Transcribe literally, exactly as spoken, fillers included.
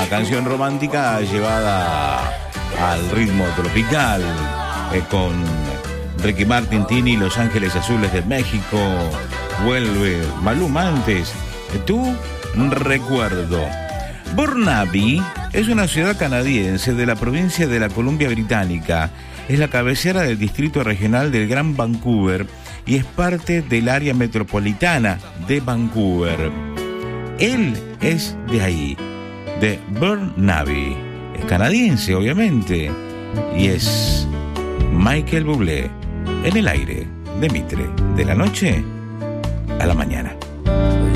una canción romántica llevada al ritmo tropical, eh, con Ricky Martin, Tini, Los Ángeles Azules de México, vuelve Maluma antes, Tu Recuerdo. Burnaby es una ciudad canadiense de la provincia de la Columbia Británica. Es la cabecera del distrito regional del Gran Vancouver y es parte del área metropolitana de Vancouver. Él es de ahí, de Burnaby. Es canadiense, obviamente, y es Michael Bublé en el aire de Mitre, de la noche a la mañana.